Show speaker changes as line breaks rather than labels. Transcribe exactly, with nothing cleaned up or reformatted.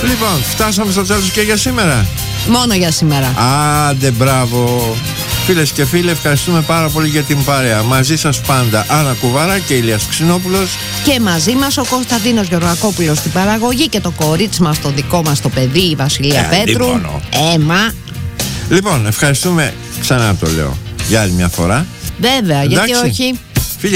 Λοιπόν, φτάσαμε στο τέλος και για σήμερα.
Μόνο για σήμερα.
Άντε, μπράβο. Φίλες και φίλοι, ευχαριστούμε πάρα πολύ για την παρέα. Μαζί σας πάντα Άννα Κουβάρα και Ηλίας Ξινόπουλος.
Και μαζί μας ο Κωνσταντίνος Γεωργακόπουλος στην παραγωγή και το κορίτσι μας, το δικό μας το παιδί, η Βασιλεία
ε,
Πέτρου. Έμα.
Λοιπόν, ευχαριστούμε, ξανά το λέω, για άλλη μια φορά.
Βέβαια,
εντάξει,
γιατί όχι.